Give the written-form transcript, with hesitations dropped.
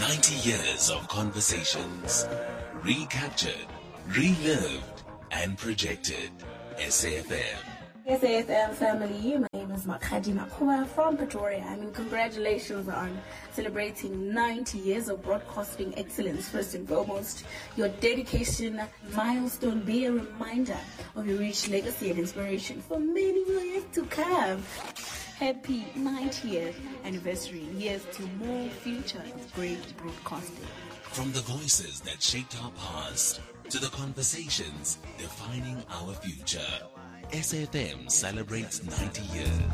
90 years of conversations, recaptured, relived, and projected. SAFM. SAFM family, my name is Makhadi Makua from Pretoria. I mean, congratulations on celebrating 90 years of broadcasting excellence. First and foremost, your dedication milestone be a reminder of your rich legacy and inspiration for many years to come. Happy 90th anniversary. Here's to more future of great broadcasting. From the voices that shaped our past to the conversations defining our future, SAFM celebrates 90 years.